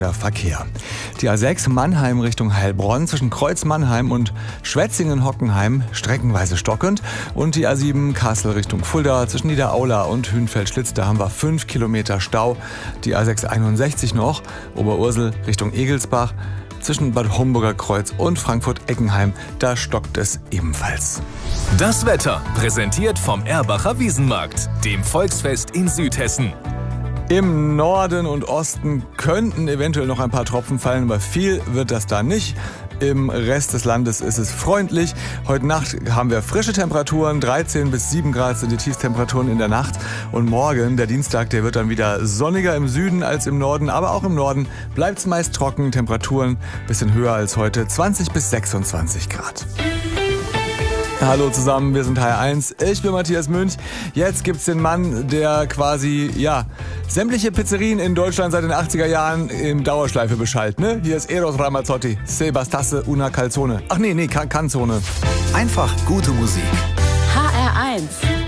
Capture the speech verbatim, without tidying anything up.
Der Verkehr. Die A sechs Mannheim Richtung Heilbronn zwischen Kreuz-Mannheim und Schwetzingen-Hockenheim streckenweise stockend und die A sieben Kassel Richtung Fulda zwischen Niederaula und Hünfeld-Schlitz, da haben wir fünf Kilometer Stau. Die A sechs einundsechzig noch, Oberursel Richtung Egelsbach zwischen Bad Homburger Kreuz und Frankfurt-Eckenheim, da stockt es ebenfalls. Das Wetter präsentiert vom Erbacher Wiesenmarkt, dem Volksfest in Südhessen. Im Norden und Osten könnten eventuell noch ein paar Tropfen fallen, aber viel wird das da nicht. Im Rest des Landes ist es freundlich. Heute Nacht haben wir frische Temperaturen, dreizehn bis sieben Grad sind die Tiefstemperaturen in der Nacht. Und morgen, der Dienstag, der wird dann wieder sonniger im Süden als im Norden. Aber auch im Norden bleibt es meist trocken, Temperaturen ein bisschen höher als heute, zwanzig bis sechsundzwanzig Grad. Hallo zusammen, wir sind H R eins, ich bin Matthias Münch. Jetzt gibt's den Mann, der quasi, ja, sämtliche Pizzerien in Deutschland seit den achtziger Jahren in Dauerschleife beschallt, ne? Hier ist Eros Ramazzotti, Se bastasse una calzone. Ach nee, nee, Canzone. Einfach gute Musik. H R eins.